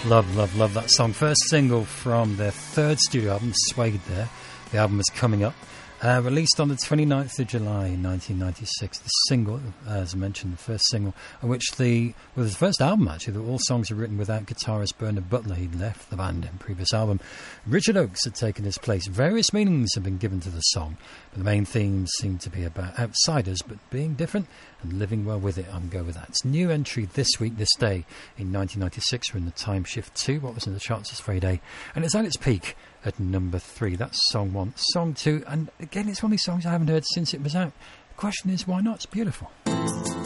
Love, love, love that song. First single from their third studio album, Suede there. The album is coming up. Released on the 29th of July 1996. The single, as I mentioned, the first single, on which the first album actually, all songs are written without guitarist Bernard Butler. He'd left the band in the previous album. Richard Oakes had taken his place. Various meanings have been given to the song, but the main themes seem to be about outsiders, but being different and living well with it. I'm going with that. It's a new entry this week, this day, in 1996. We're in the Time Shift 2, what was in the charts this very day, and it's at its peak at number 3. That's song 1. Song 2, and again, it's one of these songs I haven't heard since it was out. The question is, why not? It's beautiful.